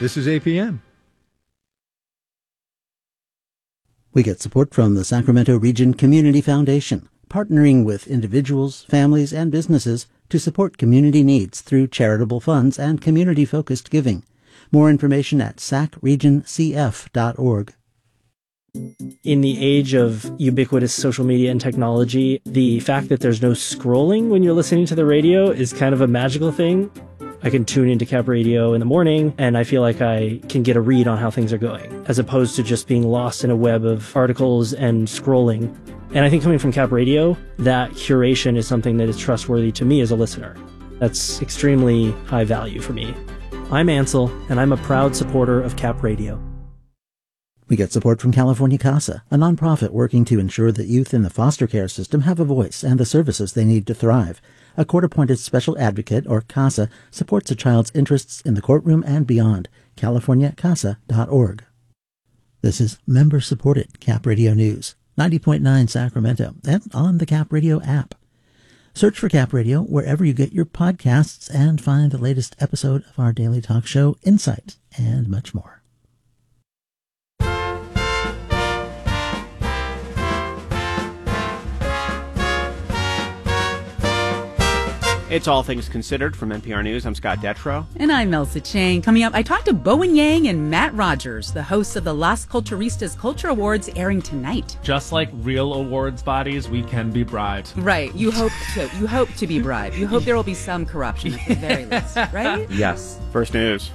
This is APM. We get support from the Sacramento Region Community Foundation, partnering with individuals, families, and businesses to support community needs through charitable funds and community-focused giving. More information at sacregioncf.org. In the age of ubiquitous social media and technology, the fact that there's no scrolling when you're listening to the radio is kind of a magical thing. I can tune into Cap Radio in the morning, and I feel like I can get a read on how things are going, as opposed to just being lost in a web of articles and scrolling. And I think coming from Cap Radio, that curation is something that is trustworthy to me as a listener. That's extremely high value for me. I'm Ansel, and I'm a proud supporter of Cap Radio. We get support from California CASA, a nonprofit working to ensure that youth in the foster care system have a voice and the services they need to thrive. A court-appointed special advocate, or CASA, supports a child's interests in the courtroom and beyond. CaliforniaCASA.org. This is member-supported Cap Radio News, 90.9 Sacramento, and on the Cap Radio app. Search for Cap Radio wherever you get your podcasts and find the latest episode of our daily talk show, Insight, and much more. It's All Things Considered from NPR News. I'm Scott Detrow. And I'm Elsa Chang. Coming up, I talked to Bowen Yang and Matt Rogers, the hosts of the Las Culturistas Culture Awards, airing tonight. Just like real awards bodies, we can be bribed. Right. You hope to. You hope to be bribed. You hope there will be some corruption at the very least, right? Yes. First news.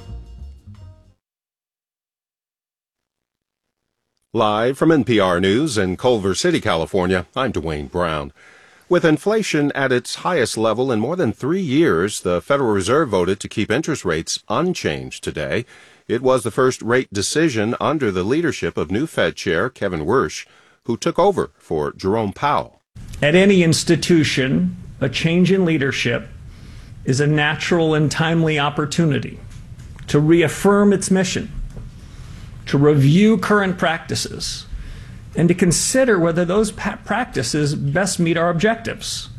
Live from NPR News in Culver City, California, I'm Dwayne Brown. With inflation at its highest level in more than 3 years, the Federal Reserve voted to keep interest rates unchanged today. It was the first rate decision under the leadership of new Fed Chair Kevin Warsh, who took over for Jerome Powell. At any institution, a change in leadership is a natural and timely opportunity to reaffirm its mission, to review current practices, and to consider whether those practices best meet our objectives.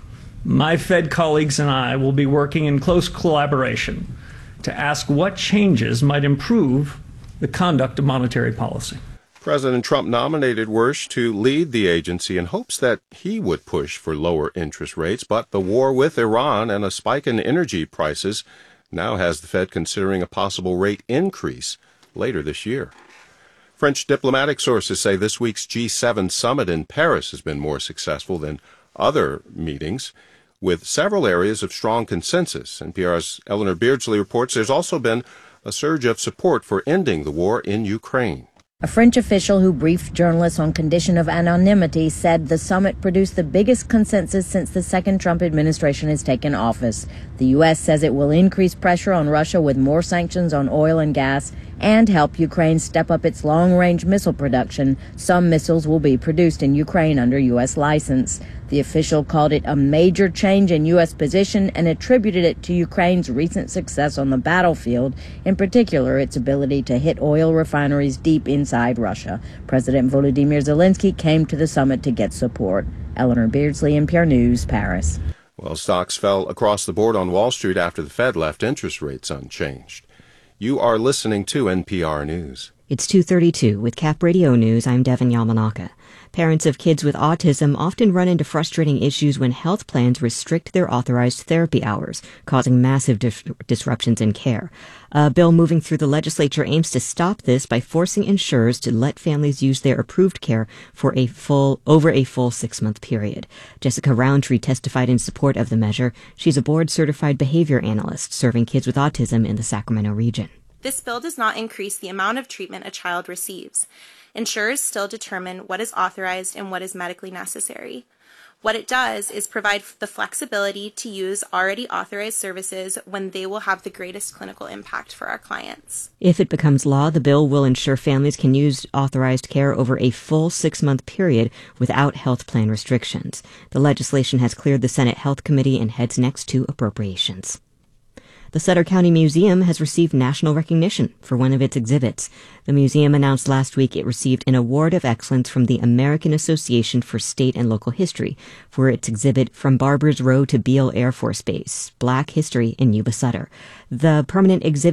My Fed colleagues and I will be working in close collaboration to ask what changes might improve the conduct of monetary policy. President Trump nominated Warsh to lead the agency in hopes that he would push for lower interest rates, but the war with Iran and a spike in energy prices now has the Fed considering a possible rate increase later this year. French diplomatic sources say this week's G7 summit in Paris has been more successful than other meetings, with several areas of strong consensus. NPR's Eleanor Beardsley reports there's also been a surge of support for ending the war in Ukraine. A French official who briefed journalists on condition of anonymity said the summit produced the biggest consensus since the second Trump administration has taken office. The U.S. says it will increase pressure on Russia with more sanctions on oil and gas and help Ukraine step up its long-range missile production. Some missiles will be produced in Ukraine under U.S. license. The official called it a major change in U.S. position and attributed it to Ukraine's recent success on the battlefield, in particular its ability to hit oil refineries deep inside Russia. President Volodymyr Zelensky came to the summit to get support. Eleanor Beardsley, NPR News, Paris. Well, stocks fell across the board on Wall Street after the Fed left interest rates unchanged. You are listening to NPR News. It's 2:32 with Cap Radio News. I'm Devin Yamanaka. Parents of kids with autism often run into frustrating issues when health plans restrict their authorized therapy hours, causing massive disruptions in care. A bill moving through the legislature aims to stop this by forcing insurers to let families use their approved care for over a full 6-month period. Jessica Roundtree testified in support of the measure. She's a board-certified behavior analyst serving kids with autism in the Sacramento region. This bill does not increase the amount of treatment a child receives. Insurers still determine what is authorized and what is medically necessary. What it does is provide the flexibility to use already authorized services when they will have the greatest clinical impact for our clients. If it becomes law, the bill will ensure families can use authorized care over a full 6-month period without health plan restrictions. The legislation has cleared the Senate Health Committee and heads next to appropriations. The Sutter County Museum has received national recognition for one of its exhibits. The museum announced last week it received an Award of Excellence from the American Association for State and Local History for its exhibit From Barbers Row to Beale Air Force Base, Black History in Yuba Sutter. The permanent exhibit